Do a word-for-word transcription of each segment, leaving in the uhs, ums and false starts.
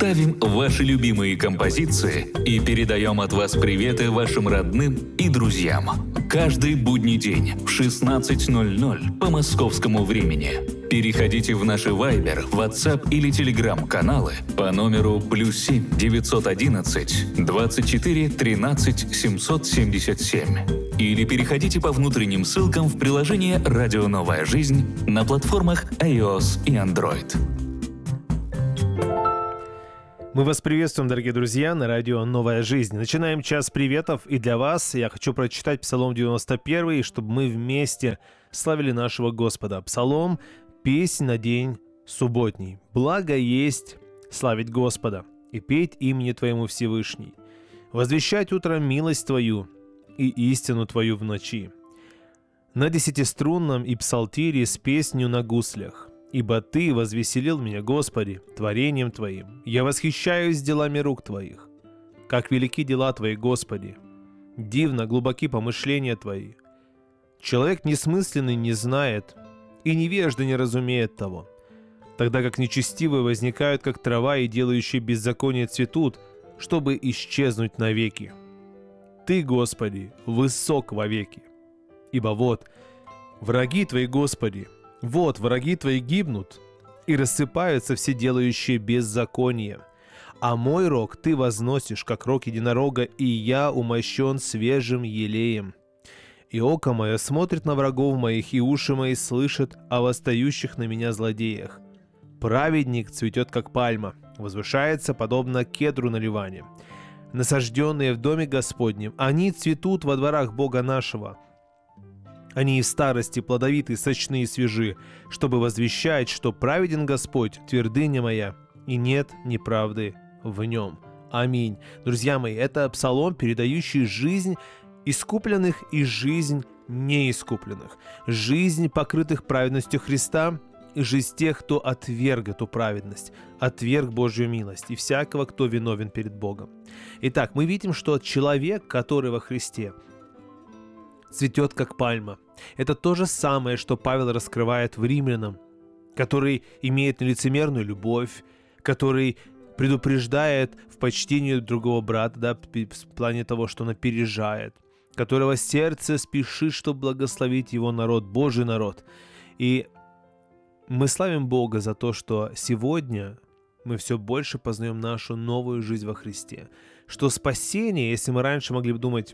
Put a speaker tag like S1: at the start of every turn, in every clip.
S1: ставим ваши любимые композиции и передаем от вас приветы вашим родным и друзьям. Каждый будний день в шестнадцать ноль ноль по московскому времени. Переходите в наши Viber, WhatsApp или Telegram каналы по номеру плюс семь девятьсот одиннадцать двадцать четыре тринадцать семьсот семьдесят семь. Или переходите по внутренним ссылкам в приложение «Радио Новая Жизнь» на платформах iOS и Android.
S2: Мы вас приветствуем, дорогие друзья, на радио «Новая жизнь». Начинаем час приветов, и для вас я хочу прочитать Псалом девяносто один, чтобы мы вместе славили нашего Господа. Псалом «Песнь на день субботний». «Благо есть славить Господа и петь имени Твоему Всевышний, возвещать утром милость Твою и истину Твою в ночи, на десятиструнном и псалтире с песнью на гуслях. Ибо Ты возвеселил меня, Господи, творением Твоим. Я восхищаюсь делами рук Твоих. Как велики дела Твои, Господи! Дивно глубоки помышления Твои. Человек несмысленный не знает, и невежда не разумеет того. Тогда как нечестивые возникают, как трава, и делающие беззаконие цветут, чтобы исчезнуть навеки. Ты, Господи, высок вовеки. Ибо вот, враги Твои, Господи, вот враги Твои гибнут, и рассыпаются все делающие беззаконие. А мой рог Ты возносишь, как рог единорога, и я умощен свежим елеем. И око мое смотрит на врагов моих, и уши мои слышат о восстающих на меня злодеях. Праведник цветет, как пальма, возвышается, подобно кедру на Ливане. Насажденные в доме Господнем, они цветут во дворах Бога нашего. Они и в старости плодовиты, сочны и свежи, чтобы возвещать, что праведен Господь, твердыня моя, и нет неправды в нем. Аминь. Друзья мои, это псалом, передающий жизнь искупленных и жизнь неискупленных, жизнь покрытых праведностью Христа и жизнь тех, кто отверг эту праведность, отверг Божью милость и всякого, кто виновен перед Богом. Итак, мы видим, что человек, который во Христе, цветет, как пальма. Это то же самое, что Павел раскрывает в Римлянам, который имеет лицемерную любовь, который предупреждает в почтении другого брата, да, в плане того, что он опережает, которого сердце спешит, чтобы благословить его народ, Божий народ. И мы славим Бога за то, что сегодня мы все больше познаем нашу новую жизнь во Христе. Что спасение, если мы раньше могли бы думать,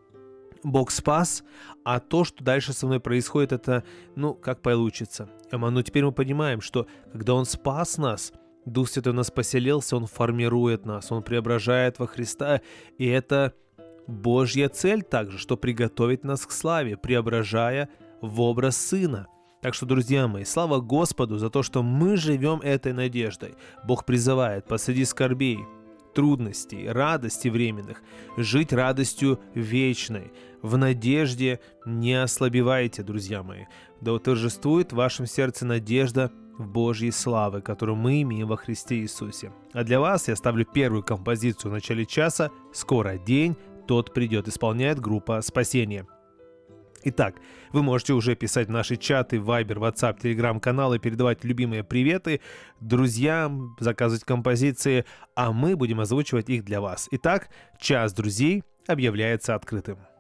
S2: Бог спас, а то, что дальше со мной происходит, это, ну, как получится. Но теперь мы понимаем, что когда Он спас нас, Дух Святой в нас поселился, Он формирует нас, Он преображает во Христа, и это Божья цель также, что приготовить нас к славе, преображая в образ Сына. Так что, друзья мои, слава Господу за то, что мы живем этой надеждой. Бог призывает посреди скорбей, трудностей, радости временных, жить радостью вечной. В надежде не ослабевайте, друзья мои. Да торжествует в вашем сердце надежда в Божьей славы, которую мы имеем во Христе Иисусе. А для вас я ставлю первую композицию в начале часа «Скоро день, тот придет», исполняет группа «Спасение». Итак, вы можете уже писать в наши чаты, Viber, WhatsApp, Telegram каналы, передавать любимые приветы друзьям, заказывать композиции, а мы будем озвучивать их для вас. Итак, час друзей объявляется открытым.